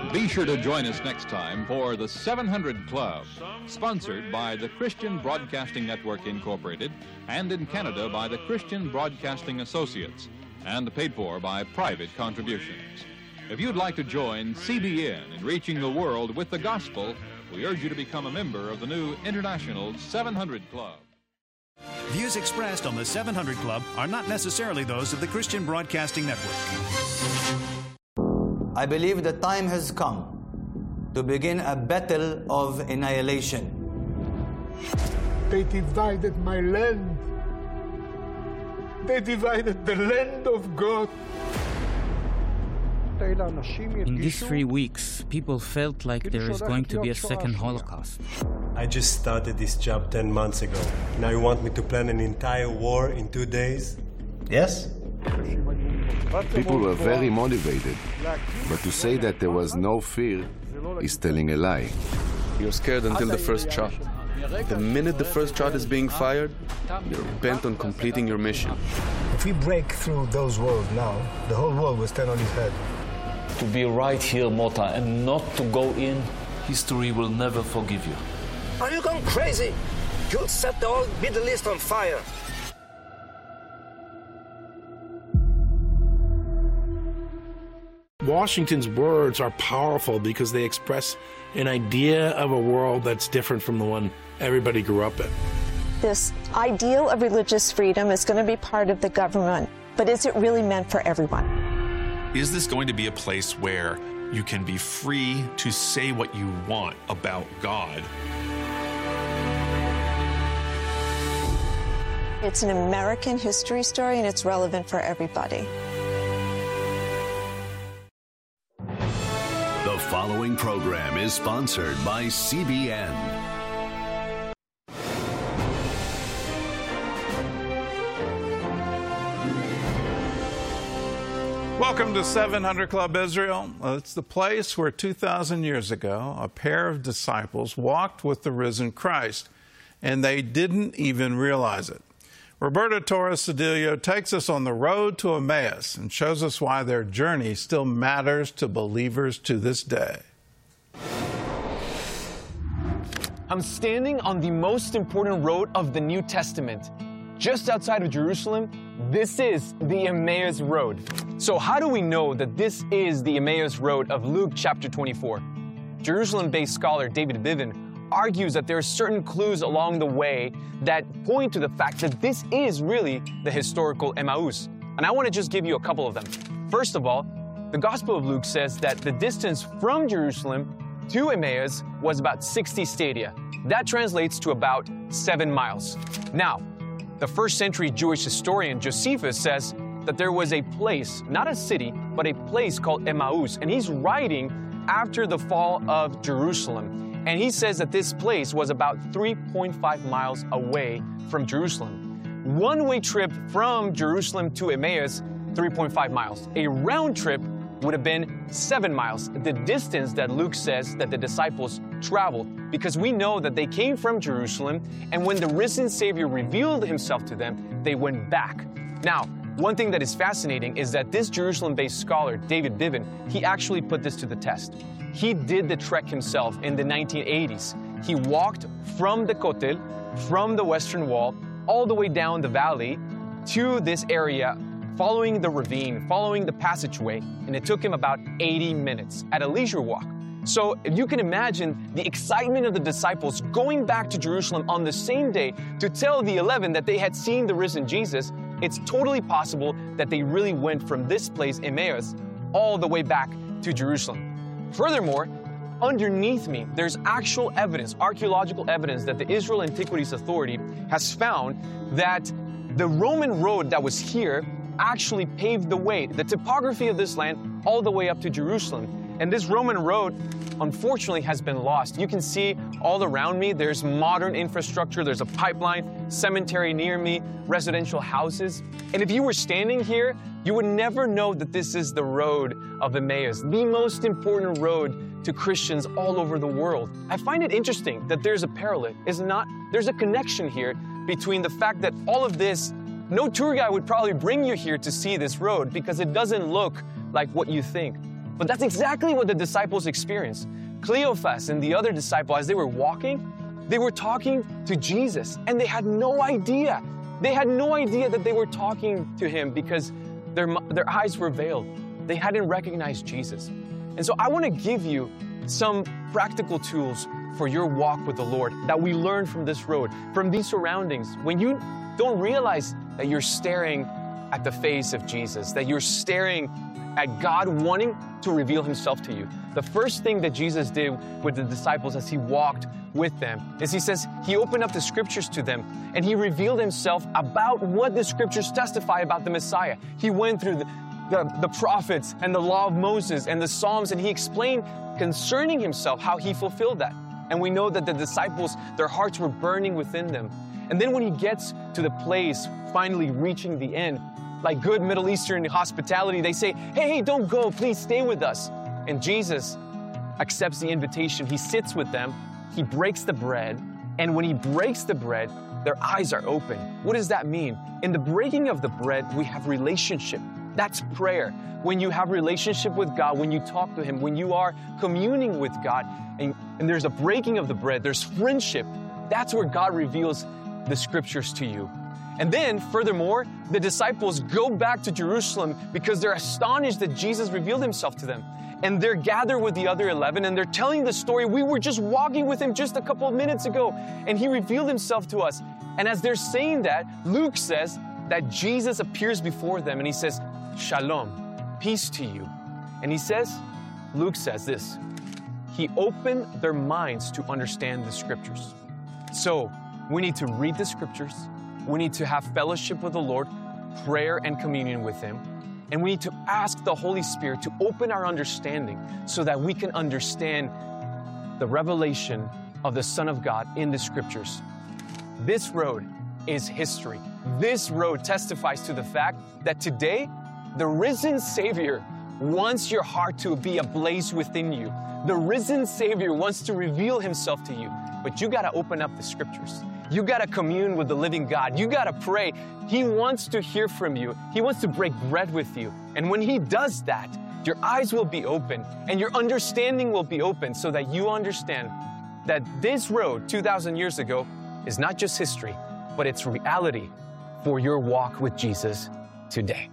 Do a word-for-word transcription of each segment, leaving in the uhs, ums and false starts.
Be sure to join us next time for the seven hundred Club, sponsored by the Christian Broadcasting Network, Incorporated, and in Canada by the Christian Broadcasting Associates, and paid for by private contributions. If you'd like to join C B N in reaching the world with the gospel, we urge you to become a member of the new International seven hundred Club. Views expressed on the seven hundred Club are not necessarily those of the Christian Broadcasting Network. I believe the time has come to begin a battle of annihilation. They divided my land. They divided the land of God. In these three weeks, people felt like there is going to be a second Holocaust. I just started this job ten months ago. Now you want me to plan an entire war in two days? Yes? People were very motivated, but to say that there was no fear is telling a lie. You're scared until the first shot. The minute the first shot is being fired, you're bent on completing your mission. If we break through those walls now, the whole world will stand on its head. To be right here, Mota, and not to go in, history will never forgive you. Are you going crazy? You'll set the whole Middle East on fire. Washington's words are powerful because they express an idea of a world that's different from the one everybody grew up in. This ideal of religious freedom is going to be part of the government, but is it really meant for everyone? Is this going to be a place where you can be free to say what you want about God? It's an American history story, and it's relevant for everybody. The following program is sponsored by C B N. Welcome to seven hundred Club Israel. It's the place where two thousand years ago, a pair of disciples walked with the risen Christ, and they didn't even realize it. Roberta Torres Sedillo takes us on the road to Emmaus and shows us why their journey still matters to believers to this day. I'm standing on the most important road of the New Testament. Just outside of Jerusalem, this is the Emmaus Road. So how do we know that this is the Emmaus Road of Luke chapter twenty-four? Jerusalem-based scholar David Bivin argues that there are certain clues along the way that point to the fact that this is really the historical Emmaus. And I want to just give you a couple of them. First of all, the Gospel of Luke says that the distance from Jerusalem to Emmaus was about sixty stadia. That translates to about seven miles. Now, the first century Jewish historian Josephus says that there was a place, not a city, but a place called Emmaus, and he's writing after the fall of Jerusalem. And he says that this place was about three point five miles away from Jerusalem. One-way trip from Jerusalem to Emmaus, three point five miles. A round trip would have been seven miles, the distance that Luke says that the disciples traveled, because we know that they came from Jerusalem, and when the risen Savior revealed himself to them, they went back. Now, one thing that is fascinating is that this Jerusalem-based scholar, David Bivin, he actually put this to the test. He did the trek himself in the nineteen eighties. He walked from the Kotel, from the Western Wall, all the way down the valley to this area, following the ravine, following the passageway, and it took him about eighty minutes at a leisure walk. So if you can imagine the excitement of the disciples going back to Jerusalem on the same day to tell the eleven that they had seen the risen Jesus, it's totally possible that they really went from this place, Emmaus, all the way back to Jerusalem. Furthermore, underneath me, there's actual evidence, archaeological evidence, that the Israel Antiquities Authority has found that the Roman road that was here actually paved the way, the topography of this land, all the way up to Jerusalem. And this Roman road, unfortunately, has been lost. You can see all around me, there's modern infrastructure, there's a pipeline, cemetery near me, residential houses. And if you were standing here, you would never know that this is the road of Emmaus, the most important road to Christians all over the world. I find it interesting that there's a parallel, is not, there's a connection here between the fact that all of this, no tour guide would probably bring you here to see this road because it doesn't look like what you think. But that's exactly what the disciples experienced. Cleophas and the other disciple, as they were walking, they were talking to Jesus, and they had no idea. They had no idea that they were talking to him because their, their eyes were veiled. They hadn't recognized Jesus. And so I want to give you some practical tools for your walk with the Lord that we learned from this road, from these surroundings. When you don't realize that you're staring at the face of Jesus, that you're staring at God wanting to reveal himself to you. The first thing that Jesus did with the disciples as he walked with them is he says he opened up the scriptures to them and he revealed himself about what the scriptures testify about the Messiah. He went through the, the, the prophets and the law of Moses and the Psalms, and he explained concerning himself how he fulfilled that. And we know that the disciples, their hearts were burning within them. And then when he gets to the place, finally reaching the end, like good Middle Eastern hospitality, they say, hey, hey, don't go, please stay with us. And Jesus accepts the invitation. He sits with them, he breaks the bread, and when he breaks the bread, their eyes are open. What does that mean? In the breaking of the bread, we have relationship. That's prayer. When you have relationship with God, when you talk to him, when you are communing with God, and, and there's a breaking of the bread, there's friendship, that's where God reveals the scriptures to you. And then, furthermore, the disciples go back to Jerusalem because they're astonished that Jesus revealed himself to them. And they're gathered with the other eleven, and they're telling the story. We were just walking with him just a couple of minutes ago, and he revealed himself to us. And as they're saying that, Luke says that Jesus appears before them, and he says, Shalom, peace to you. And he says, Luke says this, he opened their minds to understand the scriptures. So we need to read the scriptures. We need to have fellowship with the Lord, prayer and communion with him. And we need to ask the Holy Spirit to open our understanding so that we can understand the revelation of the Son of God in the scriptures. This road is history. This road testifies to the fact that today, the risen Savior wants your heart to be ablaze within you. The risen Savior wants to reveal himself to you, but you got to open up the scriptures. You got to commune with the living God. You got to pray. He wants to hear from you. He wants to break bread with you. And when he does that, your eyes will be open and your understanding will be open so that you understand that this road two thousand years ago is not just history, but it's reality for your walk with Jesus today.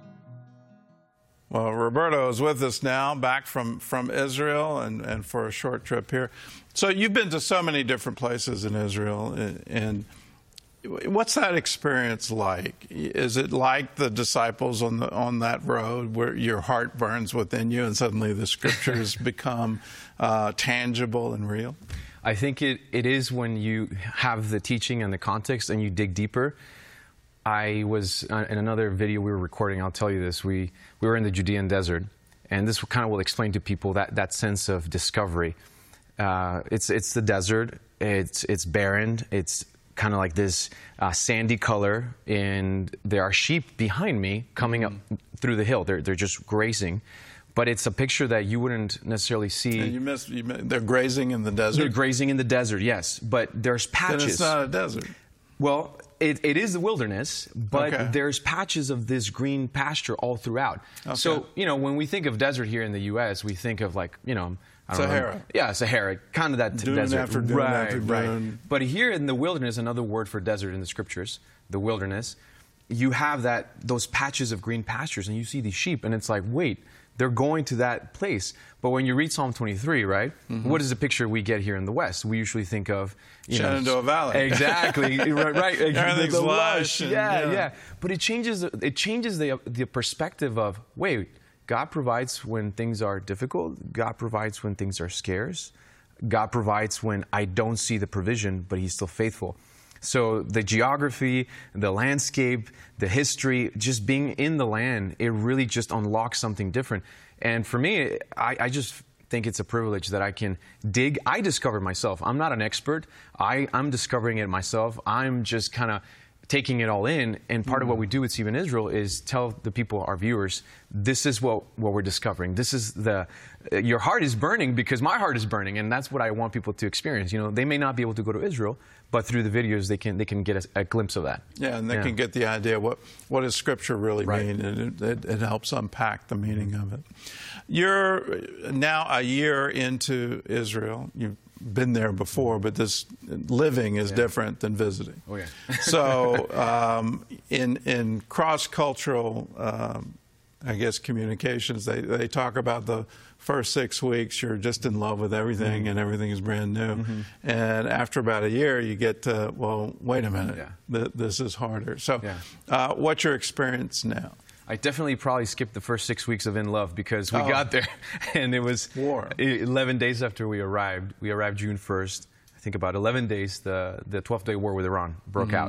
Well, Roberto is with us now, back from, from Israel and, and for a short trip here. So you've been to so many different places in Israel, and, and what's that experience like? Is it like the disciples on the on that road where your heart burns within you and suddenly the scriptures become uh, tangible and real? I think it, it is when you have the teaching and the context and you dig deeper. I was, uh, in another video we were recording, I'll tell you this, we, we were in the Judean desert, and this kind of will explain to people that, that sense of discovery. Uh, it's, it's the desert, it's, it's barren, it's kind of like this uh, sandy color, and there are sheep behind me coming up through the hill. They're, they're just grazing. But it's a picture that you wouldn't necessarily see. And you missed, you missed, they're grazing in the desert? They're grazing in the desert, yes. But there's patches. Then it's not a desert. Well, it, it is the wilderness, but okay. there's patches of this green pasture all throughout. Okay. So, you know, when we think of desert here in the U S, we think of like, you know, I don't Sahara. know. Yeah, Sahara, kind of that dune desert. After dune right, after dune. right. But here in the wilderness, another word for desert in the scriptures, the wilderness, you have that those patches of green pastures, and you see these sheep, and it's like, wait, they're going to that place. But when you read Psalm twenty-three, right, mm-hmm. what is the picture we get here in the West? We usually think of, you Shenandoah know, Valley. Exactly, right, right. Everything's the lush. lush. And, yeah, yeah, yeah. But it changes. It changes the the perspective of, wait, God provides when things are difficult. God provides when things are scarce. God provides when I don't see the provision, but He's still faithful. So the geography, the landscape, the history, just being in the land, it really just unlocks something different. And for me, I, I just think it's a privilege that I can dig. I discover myself. I'm not an expert. I, I'm discovering it myself. I'm just kind of taking it all in. And part mm. of what we do with C B N Israel is tell the people, our viewers, this is what, what we're discovering. This is the, uh, your heart is burning because my heart is burning, and that's what I want people to experience. You know, they may not be able to go to Israel, but through the videos, they can they can get a, a glimpse of that. Yeah, and they yeah. can get the idea what what does Scripture really right. mean, and it, it, it helps unpack the meaning of it. You're now a year into Israel. You've been there before, but this living is yeah. different than visiting. Oh yeah. So um, in in cross-cultural, um, I guess, communications, they they talk about the first six weeks you're just in love with everything mm-hmm. and everything is brand new. Mm-hmm. And after about a year, you get to, well, wait a minute, yeah. th- this is harder. So yeah. uh, what's your experience now? I definitely probably skipped the first six weeks of In Love because we oh. got there and it was War. eleven days after we arrived. We arrived June first. I think about eleven days, the, the twelfth-day war with Iran broke mm-hmm. out.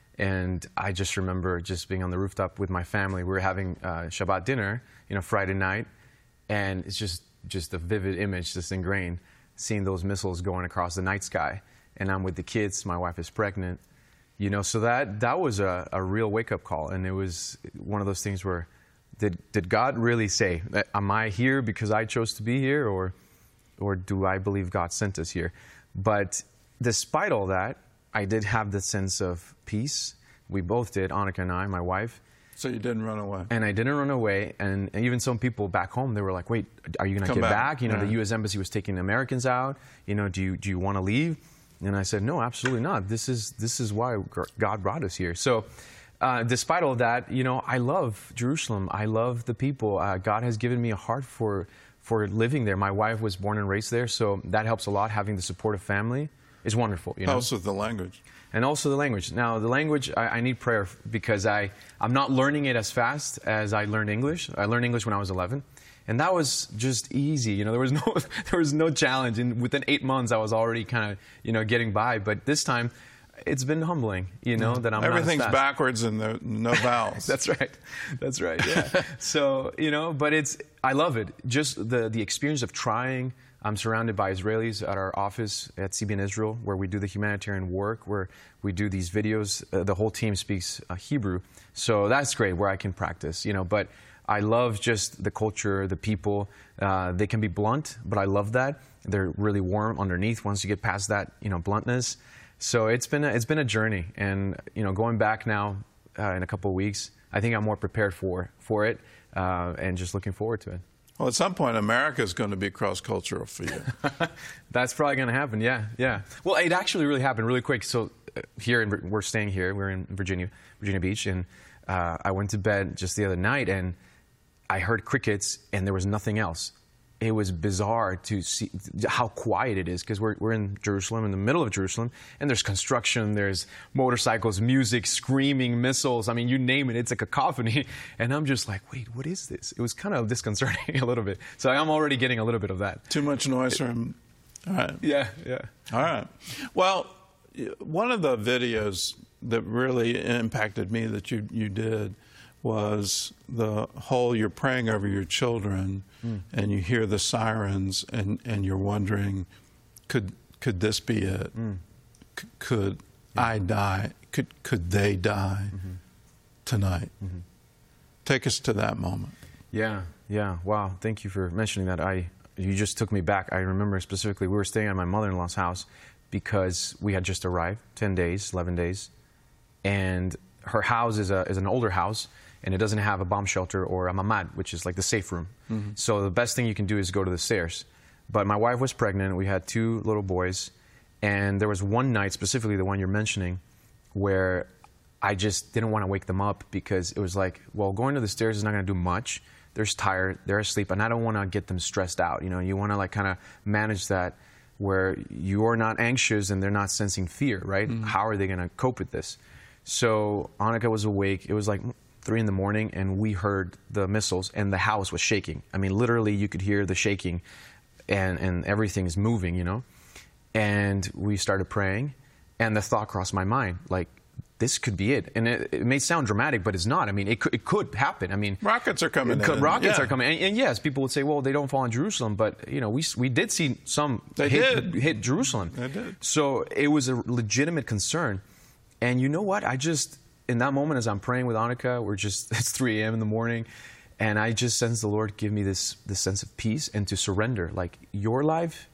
And I just remember just being on the rooftop with my family. We were having uh, Shabbat dinner, you know, Friday night. And it's just, just a vivid image, just ingrained, seeing those missiles going across the night sky. And I'm with the kids. My wife is pregnant. You know, so that, that was a, a real wake-up call. And it was one of those things where, did, did God really say, am I here because I chose to be here? Or, or do I believe God sent us here? But despite all that, I did have the sense of peace. We both did, Annika and I, my wife. So you didn't run away? And I didn't run away. And even some people back home, they were like, wait, are you going to get back? back? You know, yeah. the U S Embassy was taking Americans out. You know, do you, do you want to leave? And I said, no, absolutely not. This is, this is why God brought us here. So uh, despite all that, you know, I love Jerusalem. I love the people. Uh, God has given me a heart for, for living there. My wife was born and raised there, so that helps a lot. Having the support of family is wonderful. You know? Also the language. And also the language. Now, the language, I, I need prayer because I, I'm not learning it as fast as I learned English. I learned English when I was eleven. And that was just easy. You know, there was no, there was no challenge. And within eight months, I was already kind of, you know, getting by. But this time, it's been humbling, you know, that I'm Everything's not as fast. backwards and the, no vowels. That's right. That's right, yeah. So, you know, but it's, I love it. Just the, the experience of trying. I'm surrounded by Israelis at our office at C B N Israel, where we do the humanitarian work, where we do these videos. Uh, the whole team speaks uh, Hebrew. So that's great, where I can practice, you know. But I love just the culture, the people. Uh, they can be blunt, but I love that. They're really warm underneath once you get past that, you know, bluntness. So it's been a, it's been a journey. And, you know, going back now uh, in a couple of weeks, I think I'm more prepared for, for it uh, and just looking forward to it. Well, at some point, America is going to be cross-cultural for you. That's probably going to happen, yeah, yeah. Well, it actually really happened really quick. So uh, here, in, we're staying here. We're in Virginia, Virginia Beach, and uh, I went to bed just the other night, and I heard crickets, and there was nothing else. It was bizarre to see how quiet it is, because we're, we're in Jerusalem, in the middle of Jerusalem, and there's construction, there's motorcycles, music, screaming, missiles. I mean, you name it, it's a cacophony. And I'm just like, wait, what is this? It was kind of disconcerting a little bit. So I'm already getting a little bit of that. Too much noise from... All right. Yeah, yeah. All right. Well, one of the videos that really impacted me that you, you did was the whole, you're praying over your children mm. and you hear the sirens and, and you're wondering, could could this be it? Mm. C- could yeah. I die? Could could they die mm-hmm. tonight? Mm-hmm. Take us to that moment. Yeah, yeah. Wow. Thank you for mentioning that. I you just took me back. I remember specifically we were staying at my mother-in-law's house because we had just arrived, ten days, eleven days, and her house is a is an older house. And it doesn't have a bomb shelter or a mamad, which is like the safe room. Mm-hmm. So the best thing you can do is go to the stairs. But my wife was pregnant. We had two little boys. And there was one night, specifically the one you're mentioning, where I just didn't want to wake them up because it was like, well, going to the stairs is not going to do much. They're tired. They're asleep. And I don't want to get them stressed out. You know, you want to like kind of manage that where you're not anxious and they're not sensing fear, right? Mm-hmm. How are they going to cope with this? So Annika was awake. It was like three in the morning, and we heard the missiles, and the house was shaking. I mean, literally, you could hear the shaking, and, and everything is moving, you know? And we started praying, and the thought crossed my mind, like, this could be it. And it, it may sound dramatic, but it's not. I mean, it could, it could happen. I mean... Rockets are coming could, in. Rockets yeah. are coming. And, and yes, people would say, well, they don't fall in Jerusalem, but, you know, we, we did see some they hit, did. hit Jerusalem. They did. So it was a legitimate concern. And you know what? I just, in that moment, as I'm praying with Annika, we're just, it's three a.m. in the morning, and I just sense the Lord give me this, this sense of peace and to surrender. Like, your life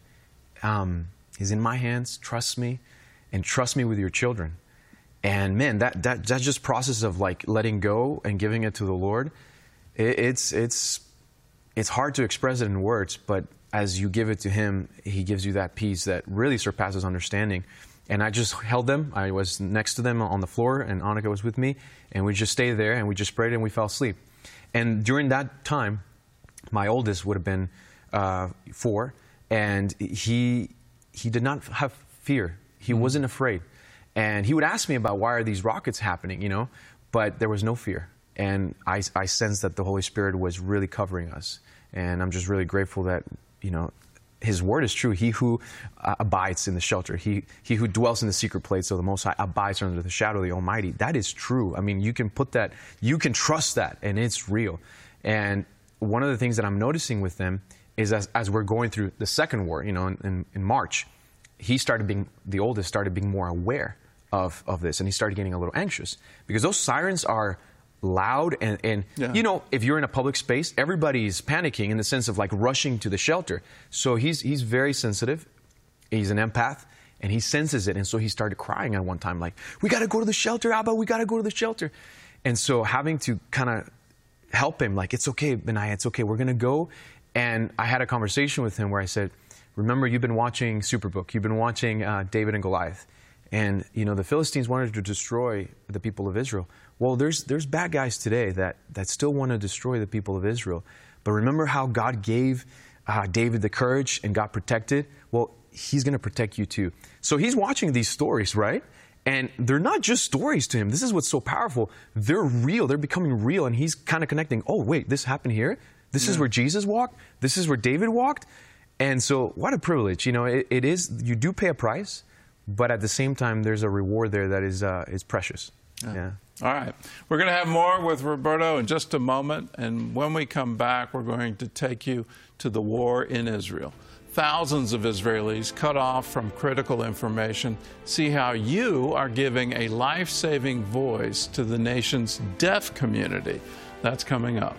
um, is in my hands. Trust me, and trust me with your children. And man, that, that, that just process of like letting go and giving it to the Lord, it, it's, it's, it's hard to express it in words, but as you give it to Him, He gives you that peace that really surpasses understanding. And I just held them. I was next to them on the floor, and Annika was with me, and we just stayed there, and we just prayed, and we fell asleep. And during that time, my oldest would have been uh, four, and he he did not have fear. He mm-hmm. wasn't afraid. And he would ask me about, why are these rockets happening, you know? But there was no fear. And I, I sensed that the Holy Spirit was really covering us. And I'm just really grateful that, you know, His word is true. He who uh, abides in the shelter, he, he who dwells in the secret place of the Most High, abides under the shadow of the Almighty. That is true. I mean, you can put that, you can trust that, and it's real. And one of the things that I'm noticing with them is as, as we're going through the second war, you know, in, in, in March, he started being, the oldest started being more aware of, of this, and he started getting a little anxious because those sirens are loud, and, and yeah. you know, if you're in a public space, everybody's panicking in the sense of like rushing to the shelter. So he's he's very sensitive. He's an empath, and he senses it. And so he started crying at one time, like, we got to go to the shelter, Abba, we got to go to the shelter. And so having to kind of help him, like, it's okay, Benaiah, it's okay, we're going to go. And I had a conversation with him where I said, remember, you've been watching Superbook, you've been watching uh, David and Goliath. And, you know, the Philistines wanted to destroy the people of Israel. Well, there's there's bad guys today that, that still want to destroy the people of Israel. But remember how God gave uh, David the courage and got protected? Well, He's going to protect you too. So he's watching these stories, right? And they're not just stories to him. This is what's so powerful. They're real. They're becoming real. And he's kind of connecting, oh, wait, this happened here? This yeah. is where Jesus walked? This is where David walked? And so what a privilege. You know, it, it is, you do pay a price, but at the same time, there's a reward there that is uh, is precious. Yeah. yeah. All right. We're going to have more with Roberto in just a moment. And when we come back, we're going to take you to the war in Israel. Thousands of Israelis cut off from critical information. See how you are giving a life-saving voice to the nation's deaf community. That's coming up.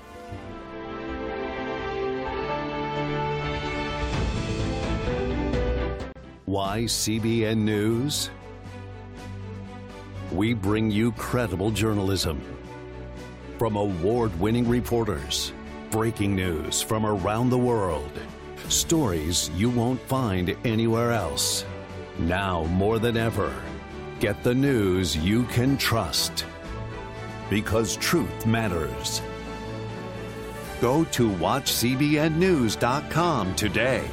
Why C B N News? We bring you credible journalism from award-winning reporters, breaking news from around the world, stories you won't find anywhere else. Now more than ever, get the news you can trust, because truth matters. Go to watch C B N news dot com today.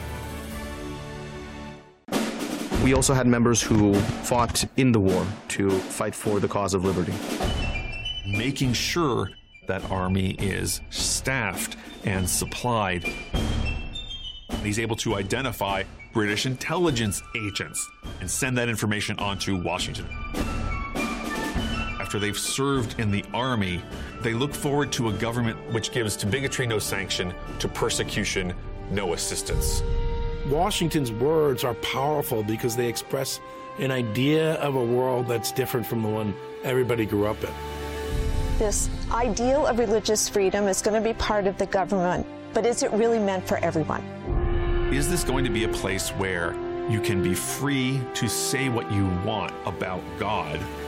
We also had members who fought in the war to fight for the cause of liberty. Making sure that army is staffed and supplied. He's able to identify British intelligence agents and send that information on to Washington. After they've served in the army, they look forward to a government which gives to bigotry no sanction, to persecution no assistance. Washington's words are powerful because they express an idea of a world that's different from the one everybody grew up in. This ideal of religious freedom is going to be part of the government, but is it really meant for everyone? Is this going to be a place where you can be free to say what you want about God